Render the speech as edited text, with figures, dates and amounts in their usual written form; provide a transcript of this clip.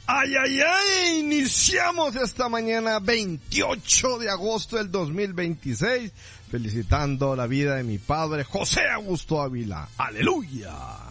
Ay, ay, ay, iniciamos esta mañana 28 de agosto del 2026, felicitando la vida de mi padre José Augusto Ávila. ¡Aleluya!